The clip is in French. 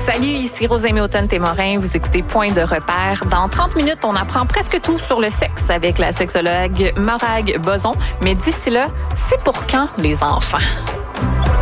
Salut, ici Rosalie Automne-Témorin. Vous écoutez Point de repère. Dans 30 minutes, on apprend presque tout sur le sexe avec la sexologue Morag Boson. Mais d'ici là, c'est pour quand les enfants?